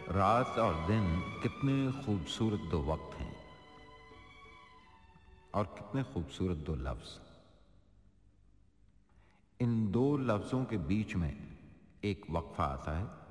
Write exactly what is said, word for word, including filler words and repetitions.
रात और दिन कितने खूबसूरत दो वक्त हैं और कितने खूबसूरत दो लफ्ज। इन दो लफ्जों के बीच में एक वक्फा आता है